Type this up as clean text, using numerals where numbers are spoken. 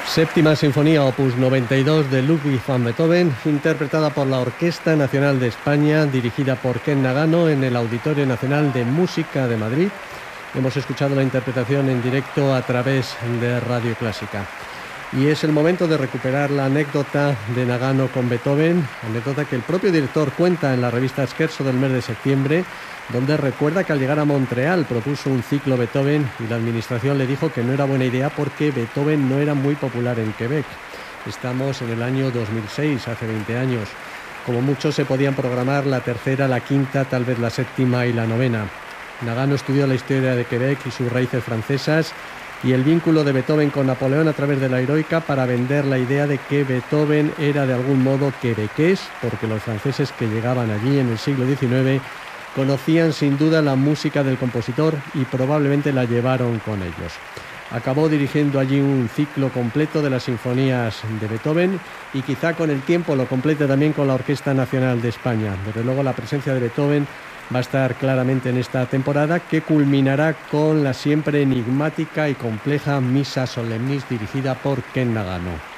Séptima Sinfonía Opus 92 de Ludwig van Beethoven, interpretada por la Orquesta Nacional de España, dirigida por Ken Nagano en el Auditorio Nacional de Música de Madrid. Hemos escuchado la interpretación en directo a través de Radio Clásica. Y es el momento de recuperar la anécdota de Nagano con Beethoven, anécdota que el propio director cuenta en la revista Scherzo del mes de septiembre, donde recuerda que al llegar a Montreal propuso un ciclo Beethoven y la administración le dijo que no era buena idea porque Beethoven no era muy popular en Quebec. Estamos en el año 2006, hace 20 años. Como mucho se podían programar la tercera, la quinta, tal vez la séptima y la novena. Nagano estudió la historia de Quebec y sus raíces francesas y el vínculo de Beethoven con Napoleón a través de la heroica para vender la idea de que Beethoven era de algún modo quebequés, porque los franceses que llegaban allí en el siglo XIX conocían sin duda la música del compositor y probablemente la llevaron con ellos. Acabó dirigiendo allí un ciclo completo de las sinfonías de Beethoven y quizá con el tiempo lo complete también con la Orquesta Nacional de España. Desde luego la presencia de Beethoven va a estar claramente en esta temporada, que culminará con la siempre enigmática y compleja Missa Solemnis dirigida por Ken Nagano.